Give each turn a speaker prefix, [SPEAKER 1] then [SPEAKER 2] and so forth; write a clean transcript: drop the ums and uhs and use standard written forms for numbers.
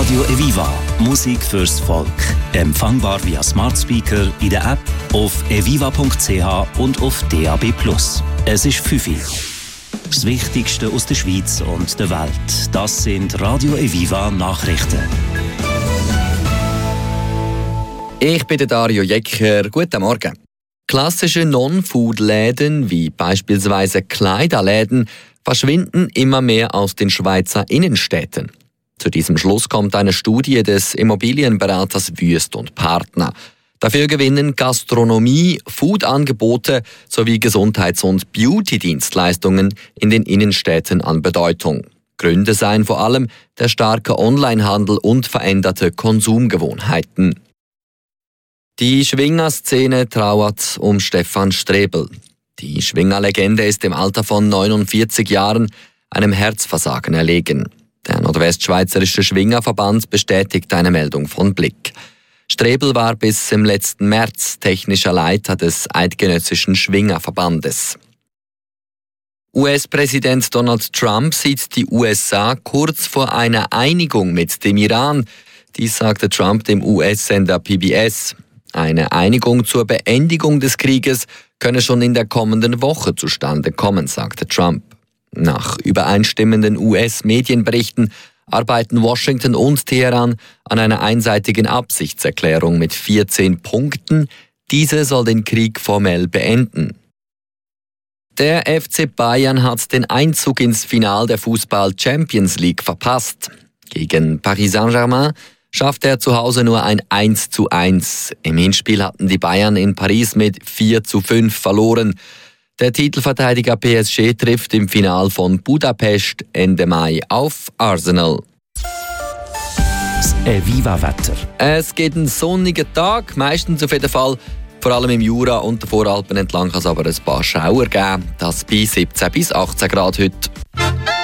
[SPEAKER 1] Radio Eviva. Musik fürs Volk. Empfangbar via Smart Speaker in der App, auf eviva.ch und auf DAB+. Es ist 5 Uhr. Das Wichtigste aus der Schweiz und der Welt. Das sind Radio Eviva Nachrichten.
[SPEAKER 2] Ich bin Dario Jecker. Guten Morgen. Klassische Non-Food-Läden wie beispielsweise Kleiderläden verschwinden immer mehr aus den Schweizer Innenstädten. Zu diesem Schluss kommt eine Studie des Immobilienberaters Wüest und Partner. Dafür gewinnen Gastronomie, Food-Angebote sowie Gesundheits- und Beauty-Dienstleistungen in den Innenstädten an Bedeutung. Gründe seien vor allem der starke Onlinehandel und veränderte Konsumgewohnheiten. Die Schwingerszene trauert um Stefan Strebel. Die Schwingerlegende ist im Alter von 49 Jahren einem Herzversagen erlegen. Der Nordwestschweizerische Schwingerverband bestätigt eine Meldung von Blick. Strebel war bis im letzten März technischer Leiter des Eidgenössischen Schwingerverbandes. US-Präsident Donald Trump sieht die USA kurz vor einer Einigung mit dem Iran. Dies sagte Trump dem US-Sender PBS. Eine Einigung zur Beendigung des Krieges könne schon in der kommenden Woche zustande kommen, sagte Trump. Nach übereinstimmenden US-Medienberichten arbeiten Washington und Teheran an einer einseitigen Absichtserklärung mit 14 Punkten. Diese soll den Krieg formell beenden. Der FC Bayern hat den Einzug ins Finale der Fußball-Champions League verpasst. Gegen Paris Saint-Germain schaffte er zu Hause nur ein 1:1. Im Hinspiel hatten die Bayern in Paris mit 4:5 verloren. Der Titelverteidiger PSG trifft im Finale von Budapest Ende Mai auf Arsenal.
[SPEAKER 1] Das Eviva-Wetter.
[SPEAKER 2] Es geht einen sonnigen Tag, meistens auf jeden Fall. Vor allem im Jura und den Voralpen entlang kann es aber ein paar Schauer geben. Das bei 17 bis 18 Grad heute.